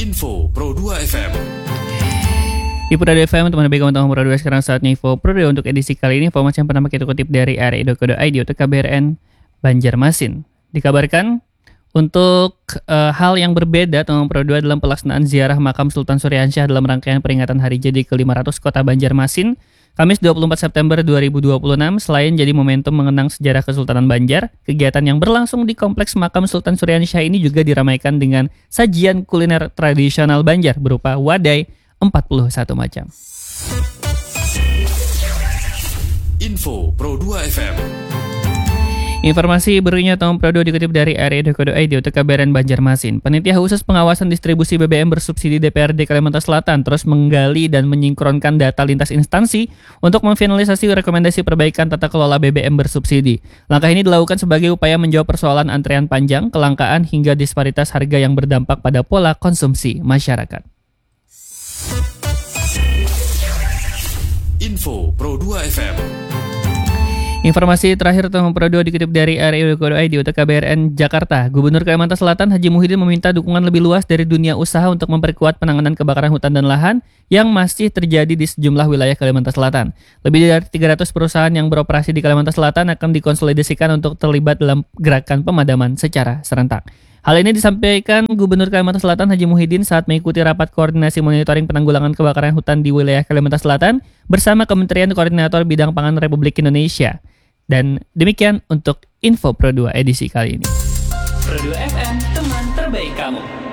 Info Pro 2 FM. Di Pro 2 FM, teman baik teman Pro 2, sekarang saatnya Info Pro 2 untuk edisi kali ini. Informasi yang pertama kita kutip dari RRI.co.id untuk KBRN Banjarmasin. Dikabarkan untuk hal yang berbeda teman Pro 2 dalam pelaksanaan ziarah makam Sultan Suryansyah dalam rangkaian peringatan hari jadi ke-500 Kota Banjarmasin Kamis 24 September 2026, selain jadi momentum mengenang sejarah Kesultanan Banjar, kegiatan yang berlangsung di Kompleks Makam Sultan Suryansyah ini juga diramaikan dengan sajian kuliner tradisional Banjar berupa wadai 41 macam. Info Pro 2 FM. Informasi berikutnya Tom Pro 2 dikutip dari RRI.co.id untuk KBRN Banjarmasin. Panitia Khusus Pengawasan Distribusi BBM bersubsidi DPRD Kalimantan Selatan terus menggali dan menyingkronkan data lintas instansi untuk memfinalisasi rekomendasi perbaikan tata kelola BBM bersubsidi. Langkah ini dilakukan sebagai upaya menjawab persoalan antrean panjang, kelangkaan hingga disparitas harga yang berdampak pada pola konsumsi masyarakat. Info Pro 2 FM. Informasi terakhir teman Pro 2 dikutip dari RRI.co.id untuk KBRN Jakarta. Gubernur Kalimantan Selatan Haji Muhyiddin meminta dukungan lebih luas dari dunia usaha untuk memperkuat penanganan kebakaran hutan dan lahan yang masih terjadi di sejumlah wilayah Kalimantan Selatan. Lebih dari 300 perusahaan yang beroperasi di Kalimantan Selatan akan dikonsolidasikan untuk terlibat dalam gerakan pemadaman secara serentak. Hal ini disampaikan Gubernur Kalimantan Selatan Haji Muhyiddin saat mengikuti rapat koordinasi monitoring penanggulangan kebakaran hutan di wilayah Kalimantan Selatan bersama Kementerian Koordinator Bidang Pangan Republik Indonesia. Dan demikian untuk Info Pro 2 edisi kali ini. Pro 2 FM, teman terbaik kamu.